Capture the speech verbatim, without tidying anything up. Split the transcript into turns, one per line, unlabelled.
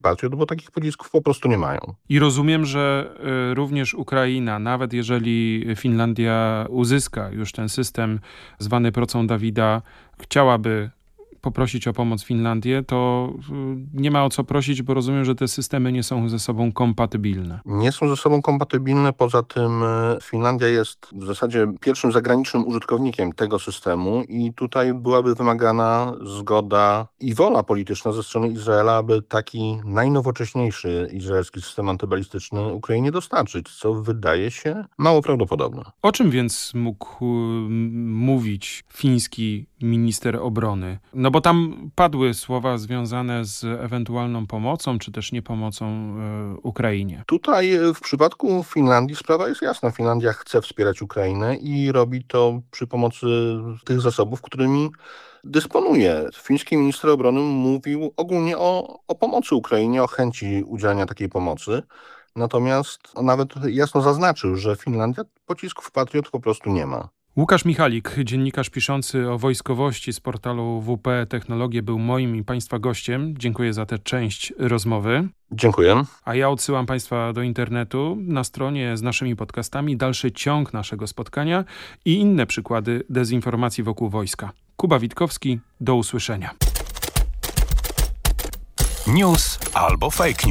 Patriot, bo takich pocisków po prostu nie mają.
I rozumiem, że y, również Ukraina, nawet jeżeli Finlandia uzyska już ten system zwany procą Dawida, chciałaby poprosić o pomoc Finlandię, to y, nie ma o co prosić, bo rozumiem, że te systemy nie są ze sobą kompatybilne.
Nie są ze sobą kompatybilne, poza tym e, Finlandia jest w zasadzie pierwszym zagranicznym użytkownikiem tego systemu i tutaj byłaby wymagana zgoda i wola polityczna ze strony Izraela, aby taki najnowocześniejszy izraelski system antybalistyczny Ukrainie dostarczyć, co wydaje się mało prawdopodobne.
O czym więc mógł y, mówić fiński minister obrony? No bo tam padły słowa związane z ewentualną pomocą, czy też niepomocą y, Ukrainie.
Tutaj e, w przypadku Finlandii sprawa jest jasna. Finlandia chce wspierać Ukrainę i robi to przy pomocy tych zasobów, którymi dysponuje. Fiński minister obrony mówił ogólnie o, o pomocy Ukrainie, o chęci udzielania takiej pomocy. Natomiast nawet jasno zaznaczył, że Finlandia pocisków Patriot po prostu nie ma.
Łukasz Michalik, dziennikarz piszący o wojskowości z portalu W P Technologie, był moim i Państwa gościem. Dziękuję za tę część rozmowy.
Dziękuję.
A ja odsyłam Państwa do internetu. Na stronie z naszymi podcastami dalszy ciąg naszego spotkania i inne przykłady dezinformacji wokół wojska. Kuba Witkowski, do usłyszenia.
News albo fake news.